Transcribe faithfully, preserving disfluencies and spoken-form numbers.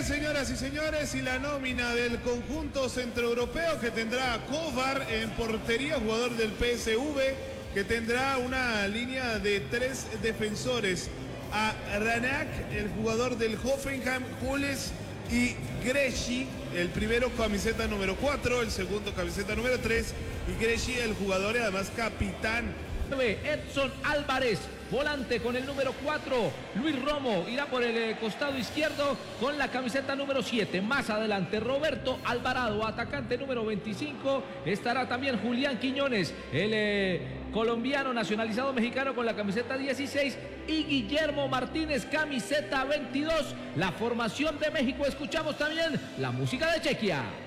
bien, señoras y señores, y la nómina del conjunto centroeuropeo que tendrá a Kovar en portería, jugador del P S V, que tendrá una línea de tres defensores, a Ranak, el jugador del Hoffenheim, Hules y Gresci, el primero camiseta número cuatro, el segundo camiseta número tres, y Gresci el jugador y además capitán. Edson Álvarez, volante con el número cuatro. Luis Romo irá por el eh, costado izquierdo con la camiseta número siete. Más adelante Roberto Alvarado, atacante número veinticinco. Estará también Julián Quiñones, el eh, colombiano nacionalizado mexicano, con la camiseta dieciséis. Y Guillermo Martínez, camiseta veintidós. La formación de México. Escuchamos también la música de Chequia.